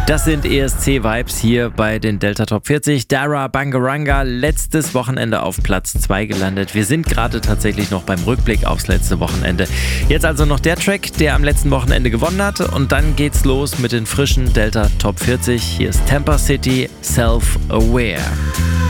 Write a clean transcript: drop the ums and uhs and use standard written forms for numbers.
Das sind ESC-Vibes hier bei den Delta Top 40. Dara Bangaranga, letztes Wochenende auf Platz 2 gelandet. Wir sind gerade tatsächlich noch beim Rückblick aufs letzte Wochenende. Jetzt also noch der Track, der am letzten Wochenende gewonnen hat. Und dann geht's los mit den frischen Delta Top 40. Hier ist Tampa City, Self-Aware.